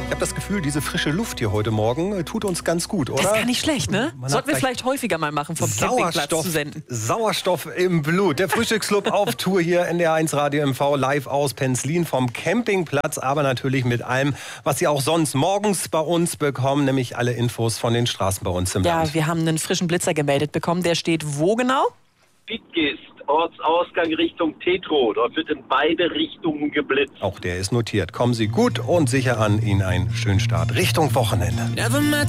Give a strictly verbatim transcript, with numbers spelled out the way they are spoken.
Ich habe das Gefühl, diese frische Luft hier heute Morgen tut uns ganz gut, oder? Das ist gar nicht schlecht, ne? Man Sollten hat wir vielleicht häufiger mal machen, vom Campingplatz Sauerstoff, zu senden. Sauerstoff im Blut. Der Frühstücksclub auf Tour hier in der eins Radio M V live aus Penzlin vom Campingplatz, aber natürlich mit allem, was Sie auch sonst morgens bei uns bekommen, nämlich alle Infos von den Straßen bei uns im Ja, Land. wir haben einen frischen Blitzer gemeldet bekommen. Der steht wo genau? Wittgist, Ortsausgang Richtung Tetro. Dort wird in beide Richtungen geblitzt. Auch der ist notiert. Kommen Sie gut und sicher an. Ihnen einen schönen Start Richtung Wochenende.